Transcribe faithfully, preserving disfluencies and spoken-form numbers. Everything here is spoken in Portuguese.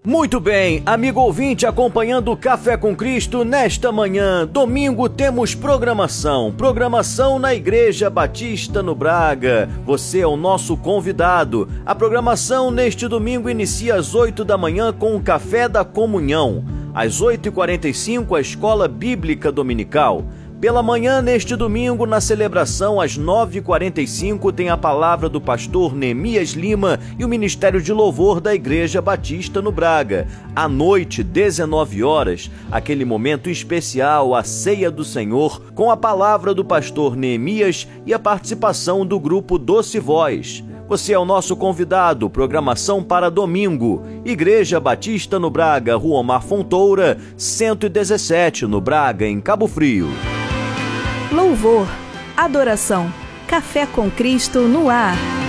Muito bem, amigo ouvinte acompanhando o Café com Cristo nesta manhã. Domingo temos programação, programação na Igreja Batista no Braga. Você é o nosso convidado. A programação neste domingo inicia às oito da manhã com o Café da Comunhão. Às oito e quarenta e cinco, a Escola Bíblica Dominical. Pela manhã, neste domingo, na celebração, às nove e quarenta e cinco, tem a palavra do pastor Neemias Lima e o Ministério de Louvor da Igreja Batista no Braga. À noite, dezenove horas, aquele momento especial, a Ceia do Senhor, com a palavra do pastor Neemias e a participação do grupo Doce Voz. Você é o nosso convidado, programação para domingo. Igreja Batista no Braga, Rua Omar Fontoura, cento e dezessete, no Braga, em Cabo Frio. Louvor, adoração, Café com Cristo no ar.